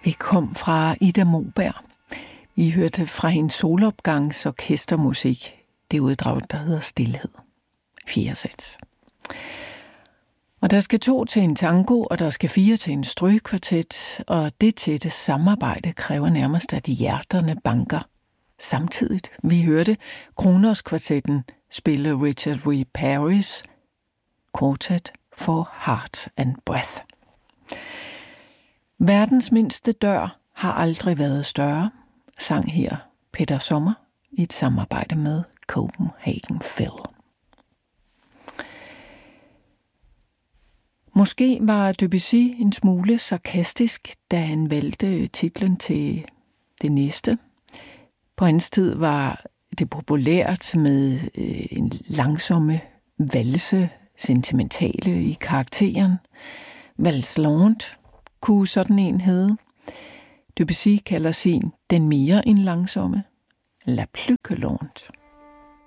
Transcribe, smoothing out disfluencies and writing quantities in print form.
Det kom fra Ida Moberg. Vi hørte fra hendes solopgangs orkestermusik. Det uddrag, der hedder Stilhed. 4. sats. Og der skal 2 til en tango, og der skal 4 til en strygekvartet, og det tætte samarbejde kræver nærmest, at hjerterne banker. Samtidigt, vi hørte Kronos kvartetten spille Richard W. Parrys Quartet for Heart and Breath. Verdens mindste dør har aldrig været større, sang her Peter Sommer i et samarbejde med Copenhagen Phil. Måske var Debussy en smule sarkastisk, da han valgte titlen til det næste. På hans tid var det populært med en langsomme valse, sentimentale i karakteren. Valse lente kunne sådan en hedde. Debussy kalder sin den mere end langsomme La plus que lente.